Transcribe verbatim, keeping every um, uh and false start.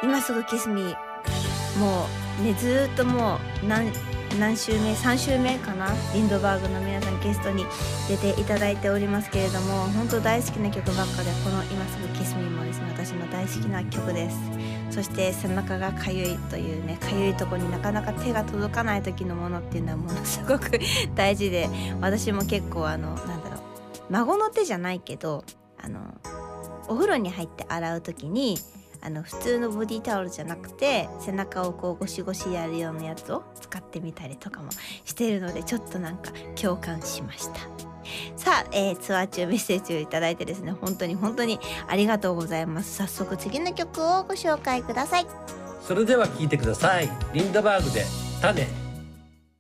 今すぐキスミもうねずっともう何何週目さん週目かな、リンドバーグの皆さんゲストに出ていただいておりますけれども、本当大好きな曲ばっかで、この今すぐキスミもですね私の大好きな曲です。そして背中がかゆいというね、かゆいとこになかなか手が届かない時のものっていうのはものすごく大事で、私も結構あのなんだろう、孫の手じゃないけど、あのお風呂に入って洗う時にあの普通のボディタオルじゃなくて背中をこうゴシゴシやるようなやつを使ってみたりとかもしているので、ちょっとなんか共感しました。さあ、えー、ツアー中メッセージをいただいてですね、本当に本当にありがとうございます。早速次の曲をご紹介ください。 それでは聴いてください。リンドバーグで種。